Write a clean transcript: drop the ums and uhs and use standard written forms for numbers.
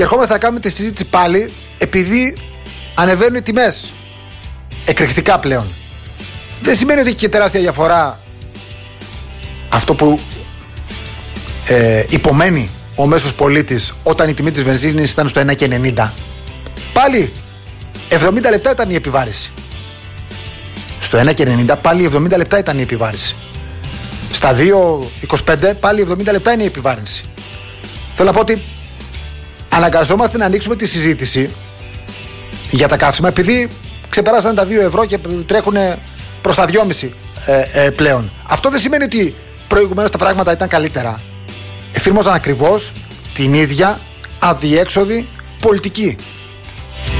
Και ερχόμαστε να κάνουμε τη συζήτηση πάλι επειδή ανεβαίνουν οι τιμές εκρηκτικά πλέον. Δεν σημαίνει ότι έχει και τεράστια διαφορά αυτό που υπομένει ο μέσος πολίτης όταν η τιμή της βενζίνης ήταν στο 1,90. Πάλι 70 λεπτά ήταν η επιβάρηση. Στο 1,90 πάλι 70 λεπτά ήταν η επιβάρηση. Στα 2,25 πάλι 70 λεπτά είναι η επιβάρυνση. Θέλω να πω ότι αναγκαζόμαστε να ανοίξουμε τη συζήτηση για τα καύσιμα επειδή ξεπεράσαν τα 2 ευρώ και τρέχουν προς τα 2,5 πλέον. Αυτό δεν σημαίνει ότι προηγουμένως τα πράγματα ήταν καλύτερα. Εφήρμοζαν ακριβώς την ίδια αδιέξοδη πολιτική.